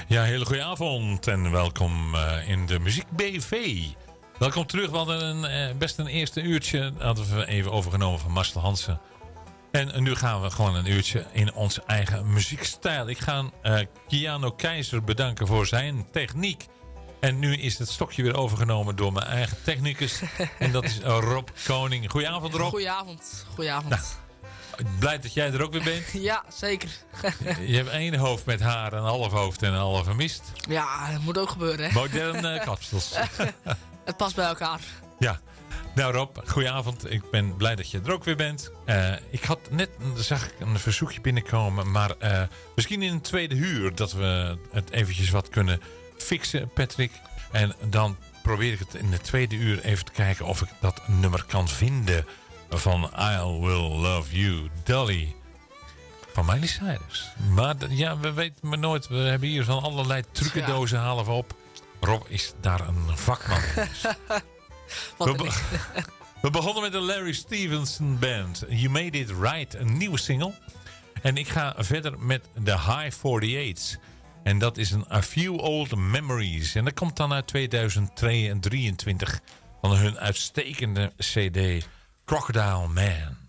Ja, hele goede avond en welkom in de Muziek BV. Welkom terug. We hadden best een eerste uurtje, hadden we even overgenomen van Marcel Hansen. En nu gaan we gewoon een uurtje in onze eigen muziekstijl. Ik ga Keanu Keizer bedanken voor zijn techniek. En nu is het stokje weer overgenomen door mijn eigen technicus. En dat is Rob Koning. Goedenavond, Rob. Goedenavond. Goedenavond. Nou, blij dat jij er ook weer bent. Ja, zeker. Je hebt één hoofd met haar, een half hoofd en een halve mist. Ja, dat moet ook gebeuren. Hè? Moderne kapsels. Het past bij elkaar. Ja. Nou Rob, goedenavond. Ik ben blij dat je er ook weer bent. Ik had net, zag ik een verzoekje binnenkomen. Maar misschien in een tweede uur dat we het eventjes wat kunnen fixen, Patrick. En dan probeer ik het in de tweede uur even te kijken of ik dat nummer kan vinden. Van I Will Love You, Dolly. Van Miley Cyrus. Maar ja, we weten maar nooit. We hebben hier van allerlei trucendozen halen we op. Rob is daar een vakman. We begonnen met de Larry Stevenson Band. You Made It Right, een nieuwe single. En ik ga verder met de High 48's. En dat is een A Few Old Memories. En dat komt dan uit 2023 van hun uitstekende CD Crocodile Man.